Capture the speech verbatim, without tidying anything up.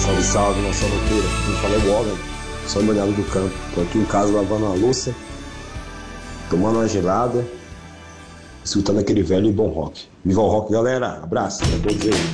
Salve, salve, nossa loucura. Como falei, o Wallen, só molhado do campo. Tô aqui em casa lavando a louça, tomando uma gelada, escutando aquele velho e bom rock. Viva o rock, galera. Abraço, pra todos aí.